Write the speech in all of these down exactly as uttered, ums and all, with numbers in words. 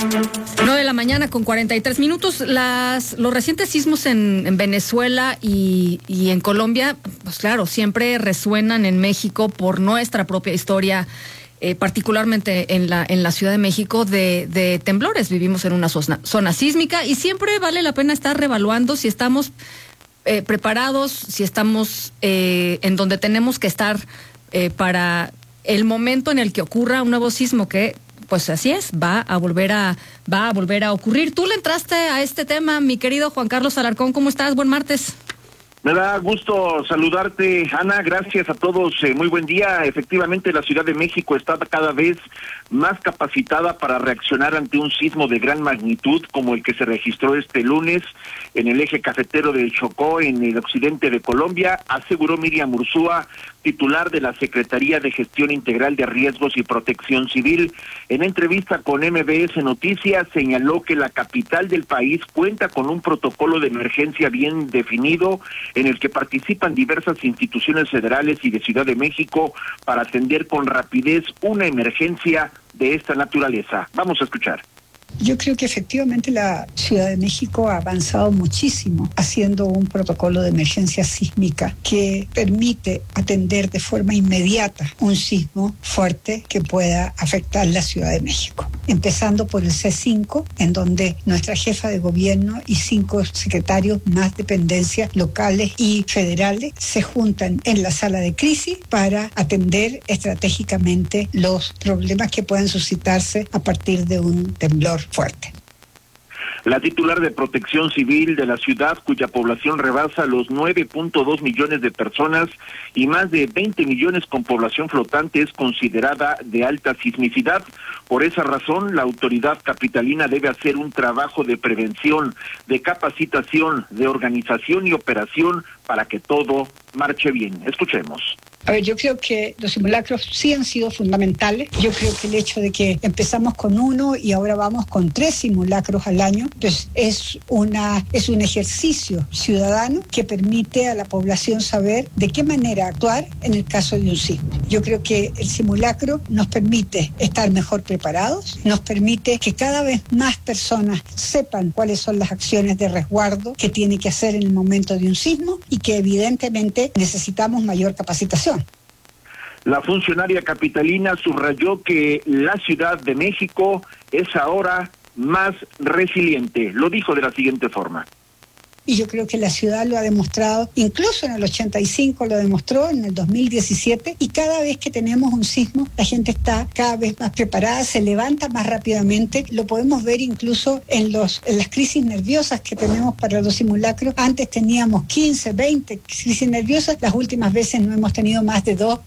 nueve de la mañana con cuarenta y tres minutos. Las, los recientes sismos en, en Venezuela y, y en Colombia, pues claro, siempre resuenan en México por nuestra propia historia, eh, particularmente en la, en la Ciudad de México, de, de temblores. Vivimos en una zona, zona sísmica y siempre vale la pena estar reevaluando si estamos eh, preparados, si estamos eh, en donde tenemos que estar eh, para el momento en el que ocurra un nuevo sismo que... Pues así es, va a volver a va a volver a ocurrir. Tú le entraste a este tema, mi querido Juan Carlos Alarcón. ¿Cómo estás? Buen martes. Me da gusto saludarte, Ana. Gracias a todos. Eh, muy buen día. Efectivamente, la Ciudad de México está cada vez más capacitada para reaccionar ante un sismo de gran magnitud como el que se registró este lunes en el eje cafetero del Chocó, en el occidente de Colombia, aseguró Miriam Urzúa, titular de la Secretaría de Gestión Integral de Riesgos y Protección Civil. En entrevista con M B S Noticias, señaló que la capital del país cuenta con un protocolo de emergencia bien definido, en el que participan diversas instituciones federales y de Ciudad de México para atender con rapidez una emergencia de esta naturaleza. Vamos a escuchar. Yo creo que efectivamente la Ciudad de México ha avanzado muchísimo haciendo un protocolo de emergencia sísmica que permite atender de forma inmediata un sismo fuerte que pueda afectar la Ciudad de México. Empezando por el C cinco, en donde nuestra jefa de gobierno y cinco secretarios más dependencias locales y federales se juntan en la sala de crisis para atender estratégicamente los problemas que puedan suscitarse a partir de un temblor fuerte. La titular de Protección Civil de la ciudad, cuya población rebasa los nueve punto dos millones de personas y más de veinte millones con población flotante, es considerada de alta sismicidad. Por esa razón, la autoridad capitalina debe hacer un trabajo de prevención, de capacitación, de organización y operación para que todo marche bien. Escuchemos. A ver, yo creo que los simulacros sí han sido fundamentales. Yo creo que el hecho de que empezamos con uno y ahora vamos con tres simulacros al año, pues es una es un ejercicio ciudadano que permite a la población saber de qué manera actuar en el caso de un sismo. Yo creo que el simulacro nos permite estar mejor preparados, nos permite que cada vez más personas sepan cuáles son las acciones de resguardo que tienen que hacer en el momento de un sismo y que evidentemente necesitamos mayor capacitación. La funcionaria capitalina subrayó que la Ciudad de México es ahora más resiliente. Lo dijo de la siguiente forma. Y yo creo que la ciudad lo ha demostrado, incluso en el ochenta y cinco lo demostró, en el dos mil diecisiete, y cada vez que tenemos un sismo, la gente está cada vez más preparada, se levanta más rápidamente. Lo podemos ver incluso en, los, en las crisis nerviosas que tenemos para los simulacros. Antes teníamos quince, veinte crisis nerviosas, las últimas veces no hemos tenido más de dos.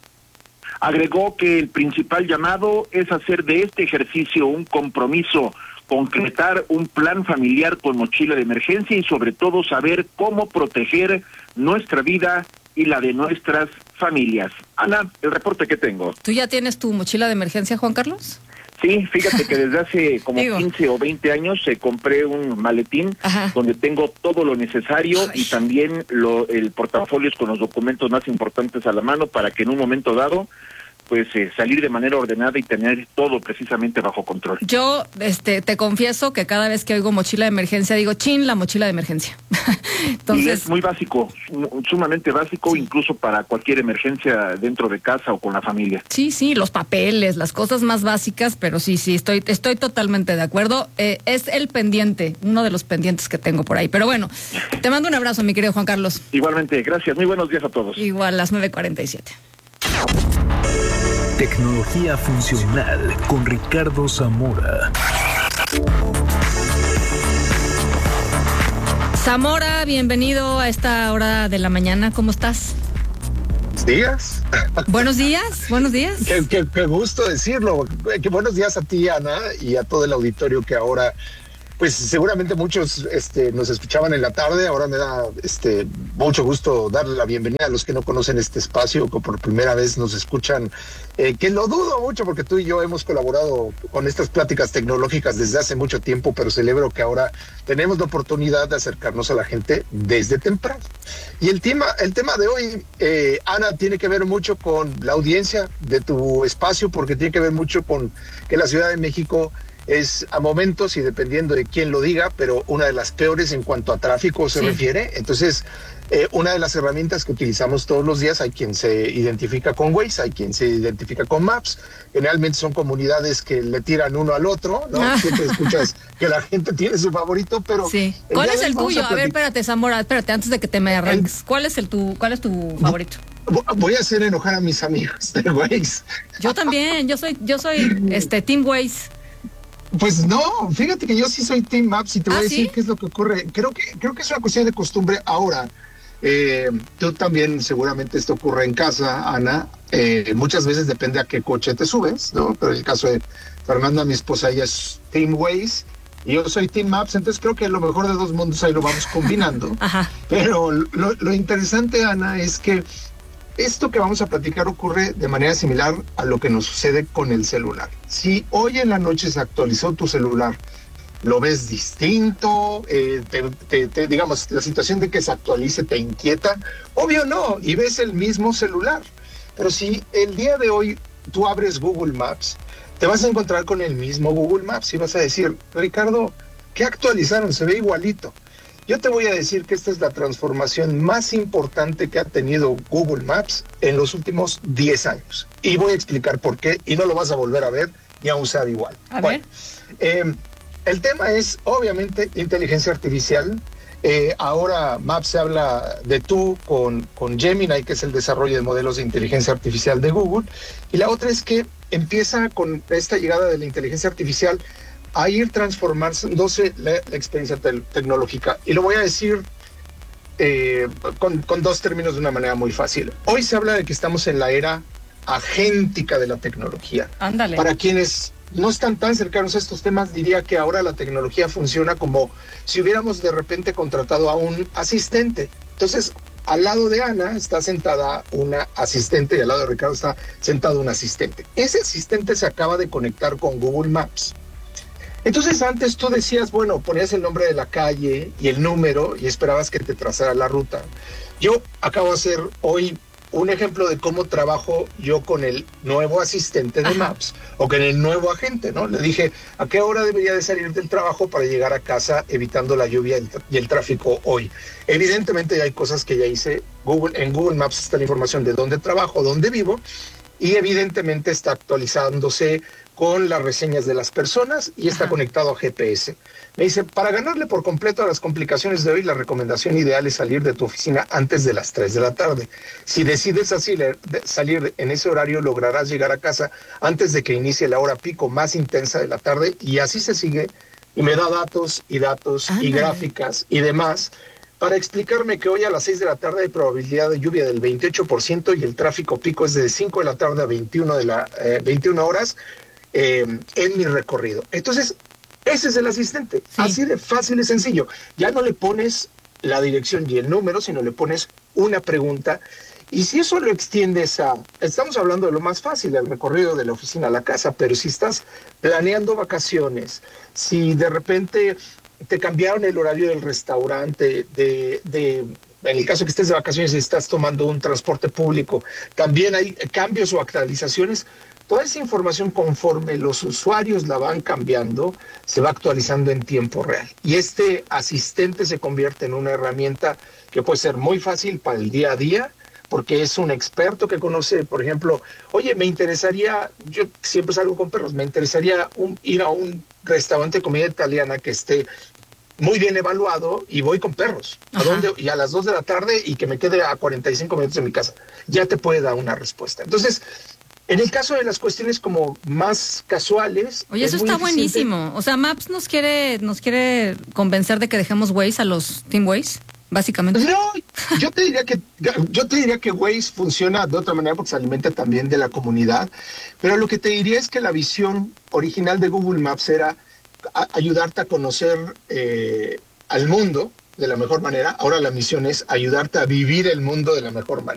Agregó que el principal llamado es hacer de este ejercicio un compromiso, concretar un plan familiar con mochila de emergencia y sobre todo saber cómo proteger nuestra vida y la de nuestras familias. Ana, el reporte que tengo. ¿Tú ya tienes tu mochila de emergencia, Juan Carlos? Sí, fíjate que desde hace como Digo. quince o veinte años eh, compré un maletín. Ajá. Donde tengo todo lo necesario. Ay. Y también lo, el portafolio con los documentos más importantes a la mano para que en un momento dado pues eh, salir de manera ordenada y tener todo precisamente bajo control. Yo este te confieso que cada vez que oigo mochila de emergencia digo, chin, la mochila de emergencia. Entonces, y es muy básico, sumamente básico, sí. Incluso para cualquier emergencia dentro de casa o con la familia. Sí, sí, los papeles, las cosas más básicas, pero sí, sí, estoy estoy totalmente de acuerdo. Eh, es el pendiente, uno de los pendientes que tengo por ahí. Pero bueno, te mando un abrazo, mi querido Juan Carlos. Igualmente, gracias. Muy buenos días a todos. Igual, las nueve cuarenta y siete. Tecnología funcional con Ricardo Zamora. Zamora, bienvenido a esta hora de la mañana. ¿Cómo estás? Días. Buenos días, buenos días. Qué, qué, qué gusto decirlo. Qué buenos días a ti, Ana, y a todo el auditorio que ahora, pues seguramente muchos este, nos escuchaban en la tarde. Ahora me da este, mucho gusto darle la bienvenida a los que no conocen este espacio, que por primera vez nos escuchan, eh, que lo dudo mucho porque tú y yo hemos colaborado con estas pláticas tecnológicas desde hace mucho tiempo, pero celebro que ahora tenemos la oportunidad de acercarnos a la gente desde temprano. Y el tema, el tema de hoy, eh, Ana, tiene que ver mucho con la audiencia de tu espacio, porque tiene que ver mucho con que la Ciudad de México es a momentos y dependiendo de quién lo diga, pero una de las peores en cuanto a tráfico se sí. refiere. Entonces, eh, una de las herramientas que utilizamos todos los días, hay quien se identifica con Waze, hay quien se identifica con Maps. Generalmente son comunidades que le tiran uno al otro, ¿no? Ah. Siempre escuchas que la gente tiene su favorito, pero... Sí. ¿Cuál es el tuyo? A, a ver, espérate, Zamora, espérate, antes de que te me arranques. El... ¿Cuál es el tu, cuál es tu favorito? Voy a hacer enojar a mis amigos de Waze. Yo también, yo soy, yo soy este Team Waze. Pues no, fíjate que yo sí soy Team Maps y te voy ¿Ah, a decir sí? qué es lo que ocurre. Creo que, creo que es una cuestión de costumbre ahora. Eh, tú también seguramente esto ocurre en casa, Ana. Eh, muchas veces depende a qué coche te subes, ¿no? Pero en el caso de Fernanda, mi esposa, ella es Team Waze y yo soy Team Maps, entonces creo que lo mejor de dos mundos ahí lo vamos combinando. Ajá. Pero lo, lo interesante, Ana, es que esto que vamos a platicar ocurre de manera similar a lo que nos sucede con el celular. Si hoy en la noche se actualizó tu celular, lo ves distinto, eh, te, te, te, digamos, la situación de que se actualice te inquieta, obvio no, y ves el mismo celular. Pero si el día de hoy tú abres Google Maps, te vas a encontrar con el mismo Google Maps y vas a decir, Ricardo, ¿qué actualizaron? Se ve igualito. Yo te voy a decir que esta es la transformación más importante que ha tenido Google Maps en los últimos diez años. Y voy a explicar por qué, y no lo vas a volver a ver ni a usar igual. A bueno, ver. Eh, el tema es, obviamente, inteligencia artificial. Eh, ahora Maps se habla de tú con, con Gemini, que es el desarrollo de modelos de inteligencia artificial de Google. Y la otra es que empieza con esta llegada de la inteligencia artificial a ir transformándose la, la experiencia te tecnológica. Y lo voy a decir eh, con, con dos términos de una manera muy fácil. Hoy se habla de que estamos en la era agéntica de la tecnología. Ándale. Para quienes no están tan cercanos a estos temas, diría que ahora la tecnología funciona como si hubiéramos de repente contratado a un asistente. Entonces, al lado de Ana está sentada una asistente y al lado de Ricardo está sentado un asistente. Ese asistente se acaba de conectar con Google Maps. Entonces antes tú decías, bueno, ponías el nombre de la calle y el número y esperabas que te trazara la ruta. Yo acabo de hacer hoy un ejemplo de cómo trabajo yo con el nuevo asistente de Maps o con el nuevo agente, ¿no? Le dije, ¿a qué hora debería de salir del trabajo para llegar a casa evitando la lluvia y el tráfico hoy? Evidentemente hay cosas que ya hice. Google, en Google Maps está la información de dónde trabajo, dónde vivo y evidentemente está actualizándose con las reseñas de las personas y está Ajá. conectado a G P S. Me dice, para ganarle por completo a las complicaciones de hoy, la recomendación ideal es salir de tu oficina antes de las tres de la tarde. Si decides así salir en ese horario, lograrás llegar a casa antes de que inicie la hora pico más intensa de la tarde y así se sigue. Y me da datos y datos Ándale. y gráficas y demás para explicarme que hoy a las seis de la tarde hay probabilidad de lluvia del veintiocho por ciento y el tráfico pico es de cinco de la tarde a veintiuna, de la, eh, veintiuna horas. Eh, en mi recorrido. Entonces, ese es el asistente. Sí. Así de fácil y sencillo. Ya no le pones la dirección y el número, sino le pones una pregunta. Y si eso lo extiendes a... Estamos hablando de lo más fácil, el recorrido de la oficina a la casa, pero si estás planeando vacaciones, si de repente te cambiaron el horario del restaurante, de... de en el caso que estés de vacaciones y estás tomando un transporte público, también hay cambios o actualizaciones. Toda esa información, conforme los usuarios la van cambiando, se va actualizando en tiempo real. Y este asistente se convierte en una herramienta que puede ser muy fácil para el día a día, porque es un experto que conoce, por ejemplo, oye, me interesaría, yo siempre salgo con perros, me interesaría un, ir a un restaurante de comida italiana que esté muy bien evaluado y voy con perros. ¿A dónde? Y a las dos de la tarde y que me quede a cuarenta y cinco minutos de mi casa. Ya te puede dar una respuesta. Entonces, en el caso de las cuestiones como más casuales... Oye, eso está buenísimo. O sea, Maps nos quiere nos quiere convencer de que dejemos Waze a los Team Waze, básicamente. No, yo te diría que yo te diría que Waze funciona de otra manera porque se alimenta también de la comunidad, pero lo que te diría es que la visión original de Google Maps era a, ayudarte a conocer eh, al mundo de la mejor manera. Ahora la misión es ayudarte a vivir el mundo de la mejor manera.